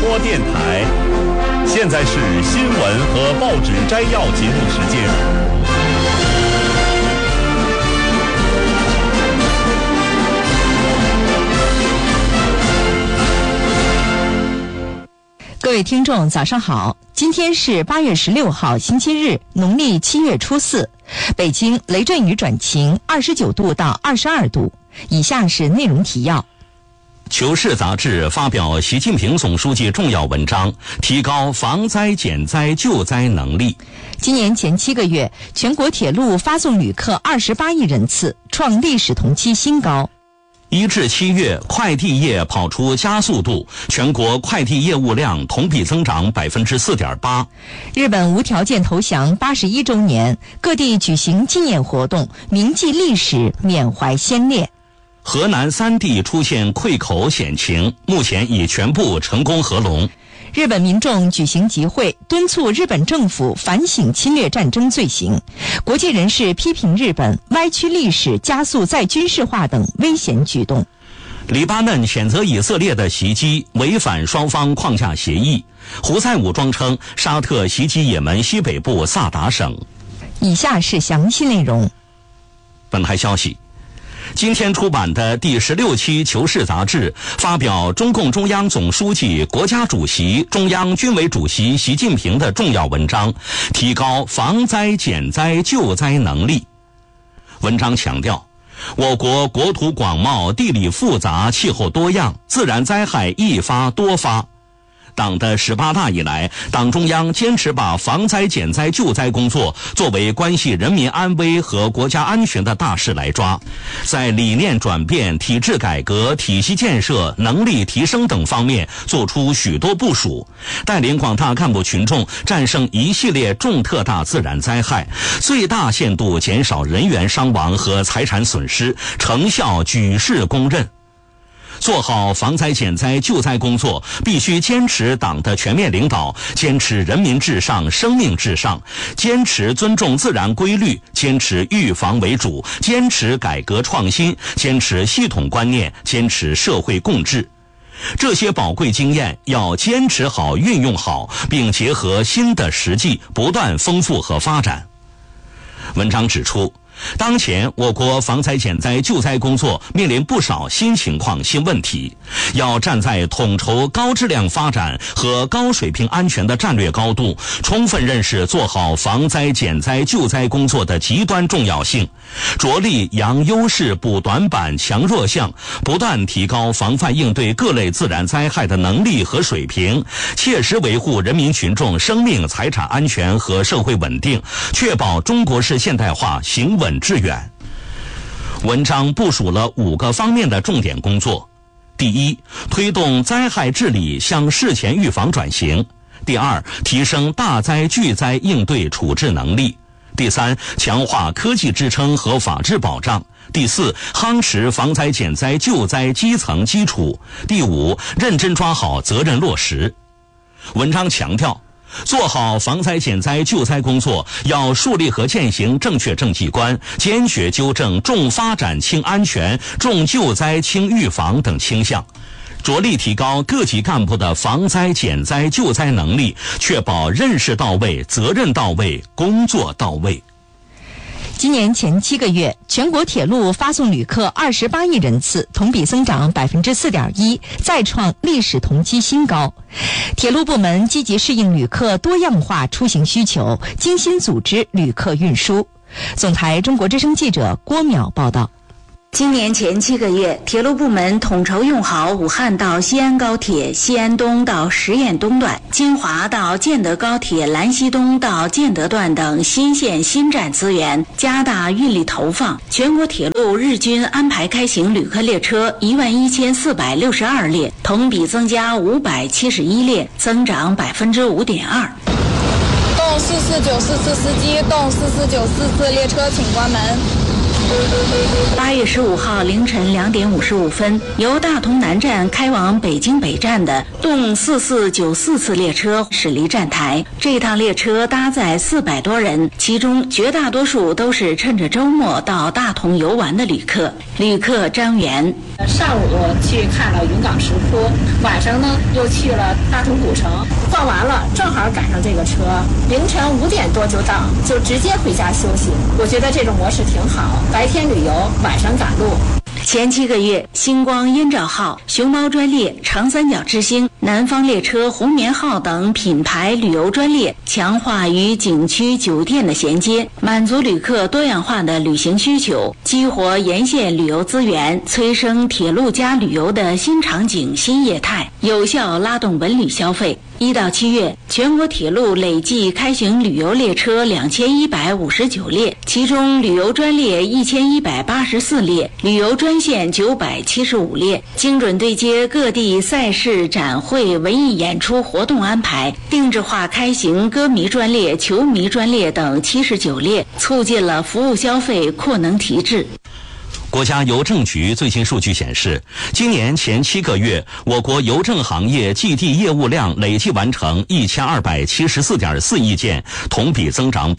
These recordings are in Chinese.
播电台。现在是新闻和报纸摘要节目时间。 各位听众早上好，今天是8月16号星期日，农历7月初4，北京雷阵雨转晴，29度到22度。以下是内容提要。 求是杂志发表习近平总书记重要文章，提高防灾减灾救灾能力。 今年前7个月，全国铁路发送旅客28亿人次，创历史同期新高。 1至7月，快递业跑出加速度，全国快递业务量同比增长4.8%。 日本无条件投降81周年，各地举行纪念活动，铭记历史，缅怀先烈。 河南3地出现溃口险情，目前已全部成功合拢。 日本民众举行集会，敦促日本政府反省侵略战争罪行。国际人士批评日本歪曲历史、加速再军事化等危险举动。 黎巴嫩谴责以色列的袭击违反双方框架协议。胡塞武装称沙特袭击也门西北部萨达省。 以下是详细内容。 本台消息，今天出版的第16期《求是》杂志发表中共中央总书记、国家主席、中央军委主席习近平的重要文章，提高防灾减灾救灾能力。文章强调，我国国土广袤，地理复杂，气候多样，自然灾害易发多发。党的18大以来，党中央坚持把防灾减灾救灾工作作为关系人民安危和国家安全的大事来抓，在理念转变、体制改革、体系建设、能力提升等方面做出许多部署，带领广大干部群众战胜一系列重特大自然灾害，最大限度减少人员伤亡和财产损失，成效举世公认。做好防灾减灾救灾工作，必须坚持党的全面领导，坚持人民至上、生命至上，坚持尊重自然规律，坚持预防为主，坚持改革创新，坚持系统观念，坚持社会共治。这些宝贵经验要坚持好、运用好，并结合新的实际，不断丰富和发展。文章指出，当前我国防灾减灾救灾工作面临不少新情况、新问题，要站在统筹高质量发展和高水平安全的战略高度，充分认识做好防灾减灾救灾工作的极端重要性，着力扬优势、补短板、强弱项，不断提高防范应对各类自然灾害的能力和水平，切实维护人民群众生命财产安全和社会稳定，确保中国式现代化行稳致远。文章部署了5个方面的重点工作：第一，推动灾害治理向事前预防转型；第二，提升大灾巨灾应对处置能力；第三，强化科技支撑和法治保障；第四，夯实防灾减灾救灾基层基础；第五，认真抓好责任落实。文章强调，做好防灾减灾救灾工作，要树立和践行正确政绩观，坚决纠正重发展轻安全、重救灾轻预防等倾向，着力提高各级干部的防灾减灾救灾能力，确保认识到位、责任到位、工作到位。 今年前7个月，全国铁路发送旅客28亿人次，同比增长4.1%，再创历史同期新高。铁路部门积极适应旅客多样化出行需求，精心组织旅客运输。总台中国之声记者郭淼报道。 今年前7个月，铁路部门统筹用好武汉到西安高铁西安东到十堰东段、金华到建德高铁兰溪东到建德段等新线新站资源，加大运力投放。全国铁路日均安排开行旅客列车11462列，同比增加571列，增长5.2%。 动44944司机，动44944列车请关门。 8月15号凌晨2点55分，由大同南站开往北京北站的动4494次列车驶离站台。这趟列车搭载400多人，其中绝大多数都是趁着周末到大同游玩的旅客。旅客张元： 上午去看了云冈石窟，晚上呢又去了大同古城，逛完了正好赶上这个车，凌晨5点多就到，就直接回家休息。我觉得这种模式挺好，白天旅游，晚上赶路。 前7个月，星光燕赵号、熊猫专列、长三角之星、南方列车、红棉号等品牌旅游专列强化与景区酒店的衔接，满足旅客多样化的旅行需求，激活沿线旅游资源，催生铁路加旅游的新场景新业态，有效拉动文旅消费。1到7月，全国铁路累计开行旅游列车2159列，其中旅游专列1184列，旅游专线975列，精准对接各地赛事、展会、文艺演出活动安排，定制化开行歌迷专列、球迷专列等79列，促进了服务消费扩能提质。 国家邮政局最新数据显示，今年前7个月，我国邮政行业寄递业务量累计完成1274.4亿件，同比增长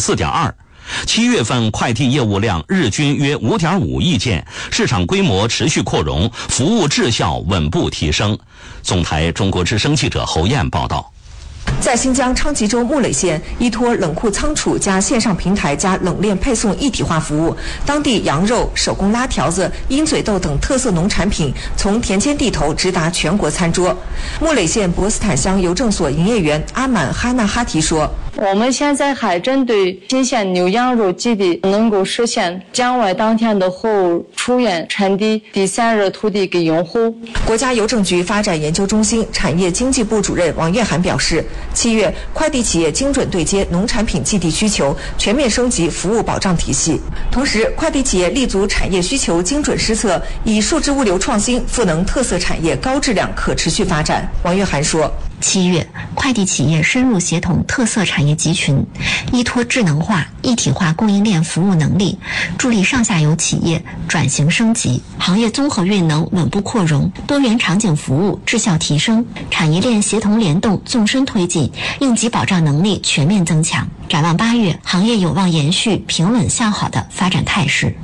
4.2%。7月份快递业务量日均约5.5亿件，市场规模持续扩容，服务质效稳步提升。总台中国之声记者侯燕报道。 在新疆昌吉州木垒县，依托冷库仓储加线上平台加冷链配送一体化服务，当地羊肉、手工拉条子、鹰嘴豆等特色农产品从田间地头直达全国餐桌。木垒县博斯坦乡邮政所营业员阿满哈纳哈提说：“ 我们现在还针对新鲜牛羊肉基地能够实现将外当天的货物出院产地第3热土地给用户。” 国家邮政局发展研究中心产业经济部主任王月涵表示，7月，快递企业精准对接农产品寄递需求，全面升级服务保障体系。同时，快递企业立足产业需求，精准施策，以数字物流创新赋能特色产业高质量可持续发展。王月涵说 ，7月，快递企业深入协同特色产业集群，依托智能化、一体化供应链服务能力，助力上下游企业转型升级，行业综合运能稳步扩容，多元场景服务质效提升，产业链协同联动纵深推进，应急保障能力全面增强。展望8月，行业有望延续平稳向好的发展态势。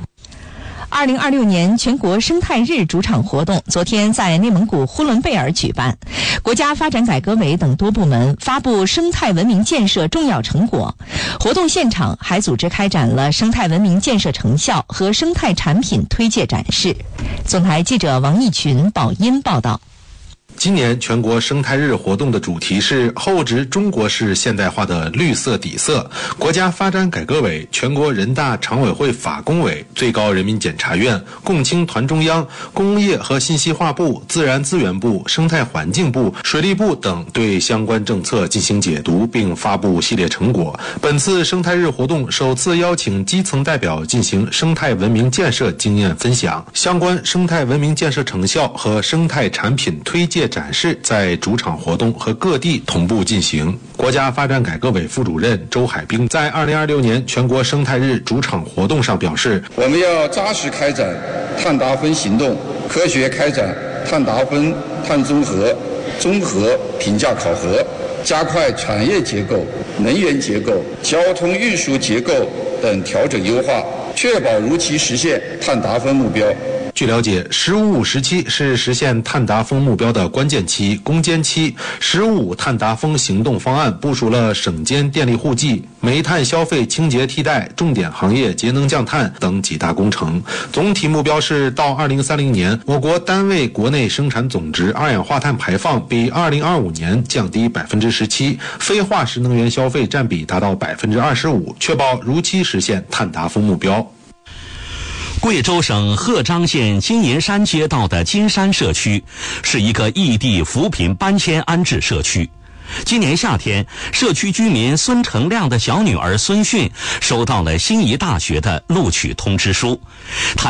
2026年全国生态日主场活动昨天在内蒙古呼伦贝尔举办，国家发展改革委等多部门发布生态文明建设重要成果。活动现场还组织开展了生态文明建设成效和生态产品推介展示。总台记者王义群、宝音报道。 今年全国生态日活动的主题是厚植中国式现代化的绿色底色。国家发展改革委、全国人大常委会法工委、最高人民检察院、共青团中央、工业和信息化部、自然资源部、生态环境部、水利部等对相关政策进行解读并发布系列成果。本次生态日活动首次邀请基层代表进行生态文明建设经验分享，相关生态文明建设成效和生态产品推介展示在主场活动和各地同步进行。国家发展改革委副主任周海兵在2026年全国生态日主场活动上表示， 我们要扎实开展碳达峰行动，科学开展碳达峰、碳综合评价考核，加快产业结构、能源结构、交通运输结构等调整优化，确保如期实现碳达峰目标。 据了解，“15-5时期是实现碳达峰目标的关键期、攻坚期。“15碳达峰行动方案部署了省间电力户籍、煤炭消费清洁替代、重点行业节能降碳等几大工程。总体目标是到2030年，我国单位国内生产总值二氧化碳排放比2025年降低17%，非化石能源消费占比达到25%，确保如期实现碳达峰目标。 贵州省鹤章县金银山街道的金山社区是一个异地扶贫搬迁安置社区。今年夏天，社区居民孙成亮的小女儿孙迅收到了心仪大学的录取通知书。